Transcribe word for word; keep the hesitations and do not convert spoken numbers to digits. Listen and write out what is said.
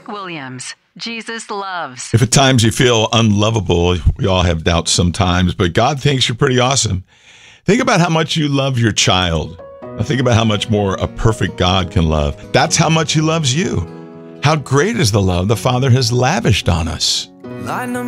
Rick Williams, Jesus Loves. If at times you feel unlovable, we all have doubts sometimes, but God thinks you're pretty awesome. Think about how much you love your child. Now think about how much more a perfect God can love. That's how much he loves you. How great is the love the Father has lavished on us.